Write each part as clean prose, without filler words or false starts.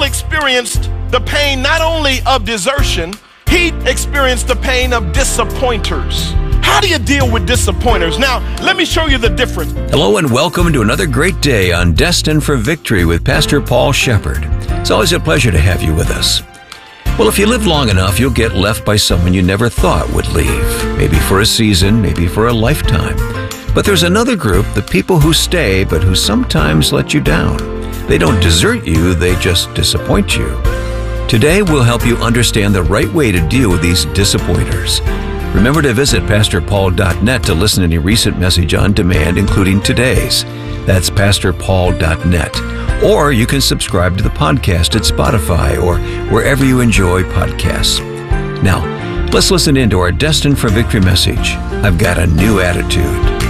Paul experienced the pain not only of desertion, he experienced the pain of disappointers. How do you deal with disappointers? Now, let me show you the difference. Hello and welcome to another great day on Destined for Victory with Pastor Paul Shepherd. It's always a pleasure to have you with us. Well, if you live long enough, you'll get left by someone you never thought would leave. Maybe for a season, maybe for a lifetime. But there's another group, the people who stay, but who sometimes let you down. They don't desert you, they just disappoint you. Today, we'll help you understand the right way to deal with these disappointers. Remember to visit PastorPaul.net to listen to any recent message on demand, including today's. That's PastorPaul.net. Or you can subscribe to the podcast at Spotify or wherever you enjoy podcasts. Now, let's listen in to our Destined for Victory message. I've got a new attitude.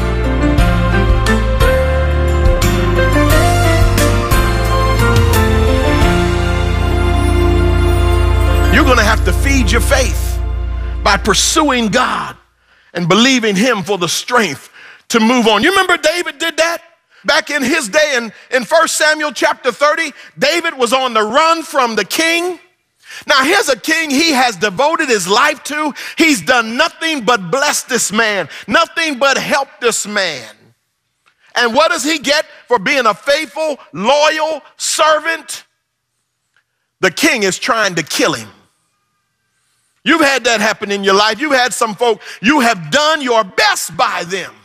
You're going to have to feed your faith by pursuing God and believing Him for the strength to move on. You remember David did that? Back in his day in 1 Samuel chapter 30, David was on the run from the king. Now here's a king he has devoted his life to. He's done nothing but bless this man, nothing but help this man. And what does he get for being a faithful, loyal servant? The king is trying to kill him. You've had that happen in your life. You've had some folk, you have done your best by them,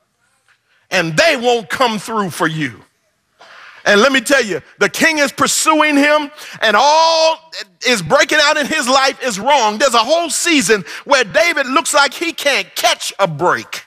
and they won't come through for you. And let me tell you, the king is pursuing him, and all is breaking out in his life is wrong. There's a whole season where David looks like he can't catch a break.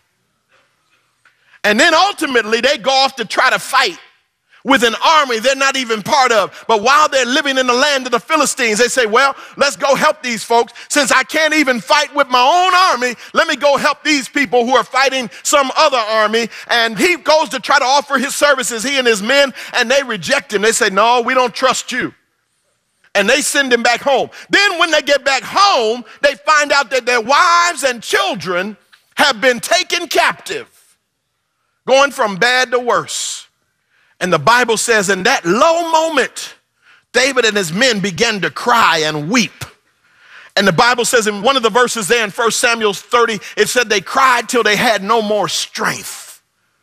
And then ultimately they go off to try to fight with an army they're not even part of. But while they're living in the land of the Philistines, they say, well, let's go help these folks. Since I can't even fight with my own army, let me go help these people who are fighting some other army. And he goes to try to offer his services, he and his men, and they reject him. They say, no, we don't trust you. And they send him back home. Then when they get back home, they find out that their wives and children have been taken captive, going from bad to worse. And the Bible says in that low moment, David and his men began to cry and weep. And the Bible says in one of the verses there in 1 Samuel 30, it said they cried till they had no more strength.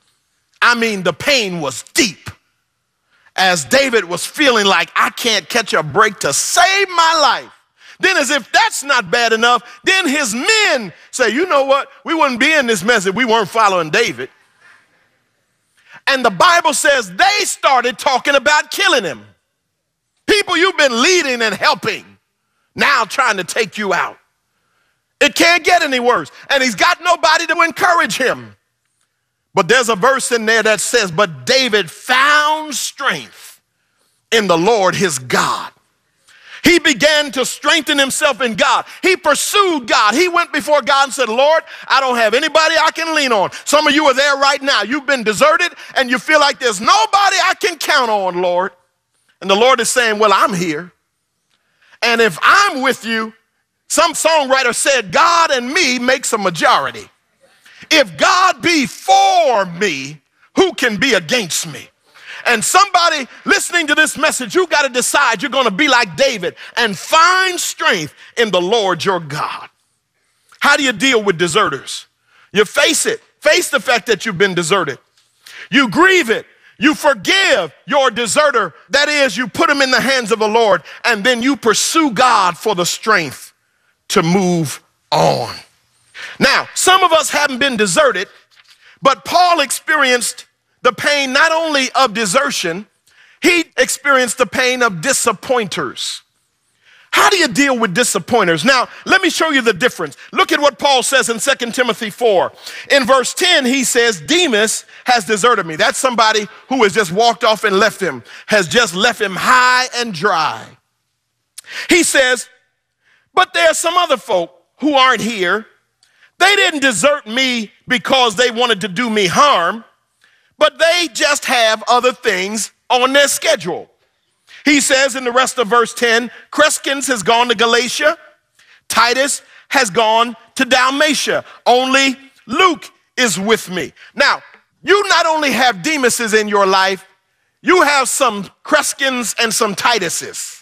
I mean, the pain was deep, as David was feeling like, I can't catch a break to save my life. Then as if that's not bad enough, then his men say, you know what? We wouldn't be in this mess if we weren't following David. And the Bible says they started talking about killing him. People you've been leading and helping, now trying to take you out. It can't get any worse. And he's got nobody to encourage him. But there's a verse in there that says, but David found strength in the Lord his God. He began to strengthen himself in God. He pursued God. He went before God and said, Lord, I don't have anybody I can lean on. Some of you are there right now. You've been deserted and you feel like there's nobody I can count on, Lord. And the Lord is saying, well, I'm here. And if I'm with you, some songwriter said, God and me makes a majority. If God be for me, who can be against me? And somebody listening to this message, you got to decide you're going to be like David and find strength in the Lord your God. How do you deal with deserters? You face it. Face the fact that you've been deserted. You grieve it. You forgive your deserter. That is, you put him in the hands of the Lord, and then you pursue God for the strength to move on. Now, some of us haven't been deserted, but Paul experienced the pain not only of desertion, he experienced the pain of disappointers. How do you deal with disappointers? Now, let me show you the difference. Look at what Paul says in 2 Timothy 4. In verse 10, he says, Demas has deserted me. That's somebody who has just walked off and left him, has just left him high and dry. He says, but there are some other folk who aren't here. They didn't desert me because they wanted to do me harm, but they just have other things on their schedule. He says in the rest of verse 10, Crescens has gone to Galatia. Titus has gone to Dalmatia. Only Luke is with me. Now, you not only have Demases in your life, you have some Crescens and some Tituses.